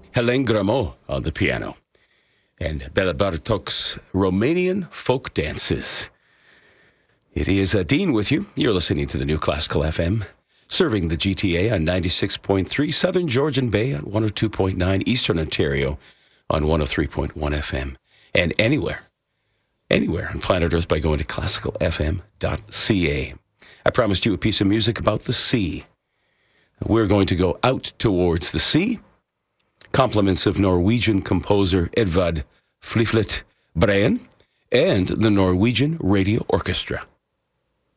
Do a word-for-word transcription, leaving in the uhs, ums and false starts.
Helen Gramo on the piano, and Bela Bartok's Romanian folk dances. It is uh, Dean with you. You're listening to the New Classical F M, serving the G T A on ninety-six point three, Southern Georgian Bay on one oh two point nine, Eastern Ontario on one oh three point one F M, and anywhere, anywhere on planet Earth by going to classical f m dot c a. I promised you a piece of music about the sea. We're going to go out towards the sea. Compliments of Norwegian composer Edvard Fliflet Breen and the Norwegian Radio Orchestra.